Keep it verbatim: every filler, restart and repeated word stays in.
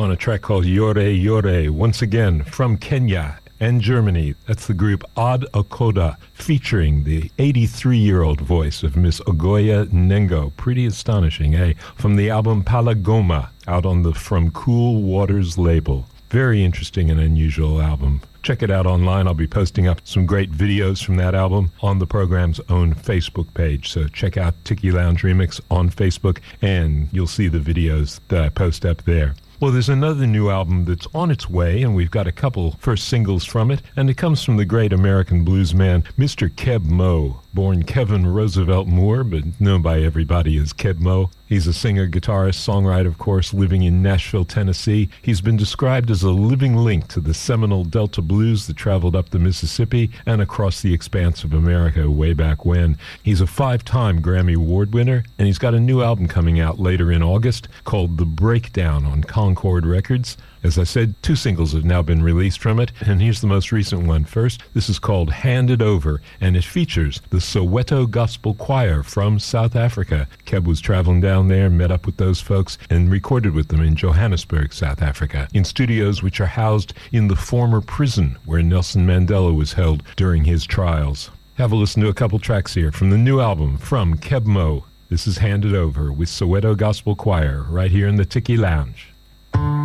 on a track called Yore Yore, once again from Kenya and Germany. That's the group Ad Okoda, featuring the eighty-three-year-old voice of Miss Ogoya Nengo. Pretty astonishing, eh? From the album Palagoma, out on the From Cool Waters label. Very interesting and unusual album. Check it out online. I'll be posting up some great videos from that album on the program's own Facebook page. So check out Tiki Lounge Remix on Facebook, and you'll see the videos that I post up there. Well, there's another new album that's on its way, and we've got a couple first singles from it, and it comes from the great American blues man, Mister Keb Mo, born Kevin Roosevelt Moore, but known by everybody as Keb Mo. He's a singer, guitarist, songwriter, of course, living in Nashville, Tennessee. He's been described as a living link to the seminal Delta blues that traveled up the Mississippi and across the expanse of America way back when. He's a five-time Grammy Award winner, and he's got a new album coming out later in August called The Breakdown on Concord Records. As I said, two singles have now been released from it, and here's the most recent one first. This is called Hand It Over, and it features the Soweto Gospel Choir from South Africa. Keb was traveling down there, met up with those folks, and recorded with them in Johannesburg, South Africa, in studios which are housed in the former prison where Nelson Mandela was held during his trials. Have a listen to a couple tracks here from the new album from Keb Mo. This is Hand It Over with Soweto Gospel Choir right here in the Tiki Lounge.